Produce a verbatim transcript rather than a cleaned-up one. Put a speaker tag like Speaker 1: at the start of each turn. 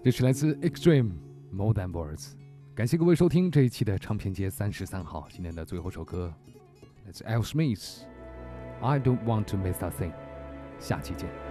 Speaker 1: 这是来自 Extreme More Than Words。感谢各位收听这一期的唱片街三十三号，今天的最后首歌来自 Al Smith，I Don't Want to Miss a Thing。下期见。